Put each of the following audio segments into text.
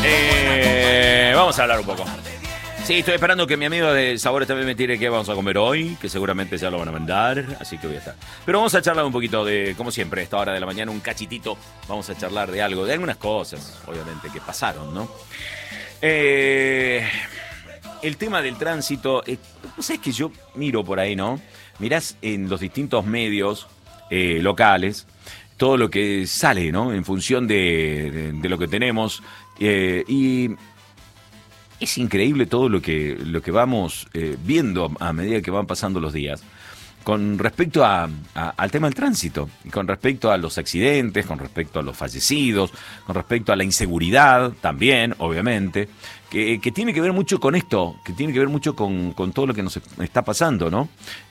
Vamos a hablar un poco. Sí, estoy esperando que mi amigo de Sabores también me tire qué vamos a comer hoy, que seguramente ya lo van a mandar, así que voy a estar. Pero vamos a charlar un poquito de, como siempre, a esta hora de la mañana, un cachitito, vamos a charlar de algo, de algunas cosas, obviamente, que pasaron, ¿no? El tema del tránsito, pues es que yo miro por ahí, ¿no? Mirás en los distintos medios locales, todo lo que sale, ¿no? En función de lo que tenemos, y es increíble todo lo que vamos viendo a medida que van pasando los días. Con respecto al tema del tránsito, con respecto a los accidentes, con respecto a los fallecidos, con respecto a la inseguridad también, obviamente, que tiene que ver mucho con esto, que tiene que ver mucho con todo lo que nos está pasando, ¿no?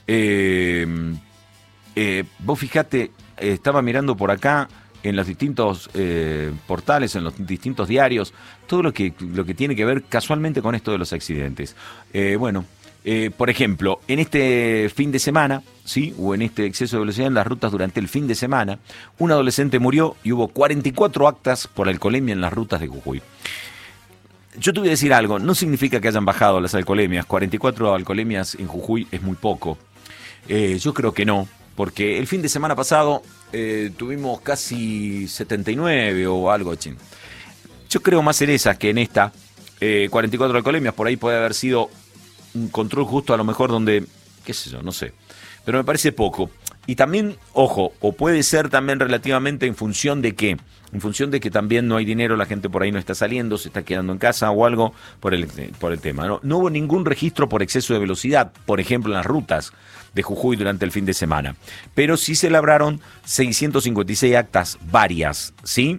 Vos fijate, estaba mirando por acá, en los distintos portales, en los distintos diarios, todo lo que tiene que ver casualmente con esto de los accidentes. Por ejemplo, en este fin de semana, ¿sí? O en este exceso de velocidad en las rutas durante el fin de semana, un adolescente murió y hubo 44 actas por alcoholemia en las rutas de Jujuy. Yo te voy a decir algo, no significa que hayan bajado las alcoholemias, 44 alcoholemias en Jujuy es muy poco. Yo creo que no, porque el fin de semana pasado tuvimos casi 79 o algo así. Yo creo más en esas que en esta. 44 alcoholemias, por ahí puede haber sido un control justo a lo mejor donde, qué sé yo, no sé. Pero me parece poco. Y también, ojo, o puede ser también relativamente en función de qué. En función de que también no hay dinero, la gente por ahí no está saliendo, se está quedando en casa o algo por el tema. No hubo ningún registro por exceso de velocidad, por ejemplo, en las rutas de Jujuy durante el fin de semana. Pero sí se labraron 656 actas varias, ¿sí?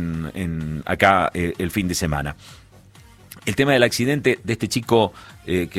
Acá el fin de semana. El tema del accidente de este chico que